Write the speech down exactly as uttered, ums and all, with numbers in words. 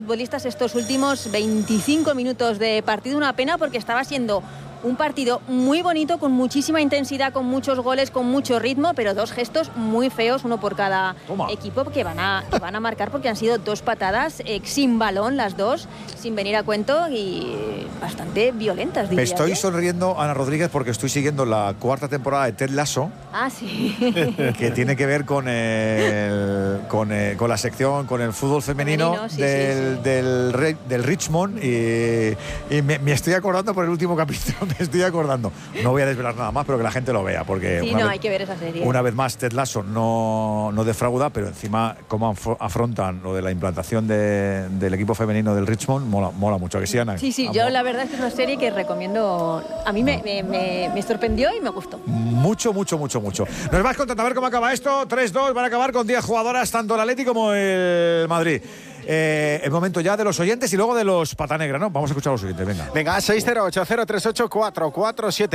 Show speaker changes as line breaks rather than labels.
Futbolistas estos últimos veinticinco minutos de partido, una pena porque estaba siendo un partido muy bonito, con muchísima intensidad, con muchos goles, con mucho ritmo, pero dos gestos muy feos, uno por cada Toma. equipo, que van, a, que van a marcar, porque han sido dos patadas eh, sin balón, las dos, sin venir a cuento, y bastante violentas, diría
Me estoy
yo.
sonriendo, Ana Rodríguez, porque estoy siguiendo la cuarta temporada de Ted Lasso.
Ah, sí.
Que tiene que ver con, el, con, el, con la sección, con el fútbol femenino, femenino sí, del, sí, sí. Del, del, del Richmond, y, y me, me estoy acordando por el último capítulo. Me estoy acordando. No voy a desvelar nada más, pero que la gente lo vea, porque
sí,
una
no,
vez,
hay que ver esa serie.
Una vez más, Ted Lasso no, no defrauda, pero encima cómo afrontan lo de la implantación de, del equipo femenino del Richmond, mola, mola mucho, ¿que sí, Ana?
Sí, sí, yo la verdad es que es una serie que recomiendo. A mí me, me, me, me sorprendió y me gustó.
Mucho, mucho, mucho, mucho. Nos vas contando a ver cómo acaba esto. tres dos, van a acabar con diez jugadoras, tanto el Atleti como el Madrid. Eh, el momento ya de los oyentes y luego de los Pata Negra, ¿no? Vamos a escuchar a los oyentes, venga.
Venga, seis cero ocho cero tres ocho cuatro cuatro siete.